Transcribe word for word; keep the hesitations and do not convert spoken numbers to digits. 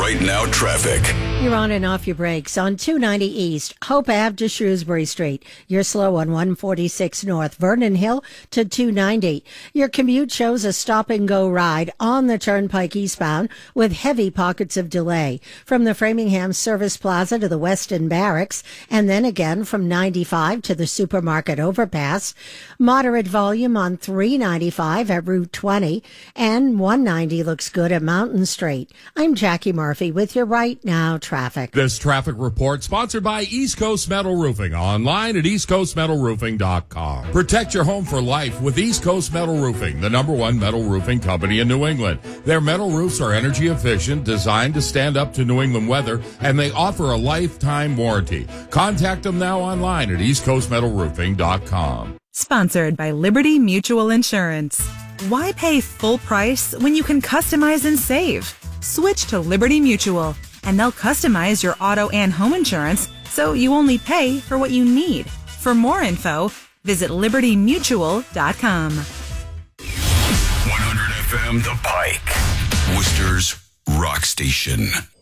Right Now traffic. You're on and off your brakes on two ninety East, Hope Ave to Shrewsbury Street. You're slow on one forty-six North, Vernon Hill to two ninety. Your commute shows a stop-and-go ride on the Turnpike eastbound with heavy pockets of delay from the Framingham Service Plaza to the Weston Barracks, and then again from ninety-five to the Supermarket Overpass. Moderate volume on three ninety-five at Route twenty, and one ninety looks good at Mountain Street. I'm Jackie Murphy with your Right Now traffic. This traffic report sponsored by East Coast Metal Roofing, online at east coast metal roofing dot com. Protect your home for life with East Coast Metal Roofing, the number one metal roofing company in New England. Their metal roofs are energy efficient, designed to stand up to New England weather, and they offer a lifetime warranty. Contact them now online at east coast metal roofing dot com. Sponsored by Liberty Mutual Insurance. Why pay full price when you can customize and save? Switch to Liberty Mutual, and they'll customize your auto and home insurance so you only pay for what you need. For more info, visit liberty mutual dot com. one hundred F M The Pike, Worcester's rock station.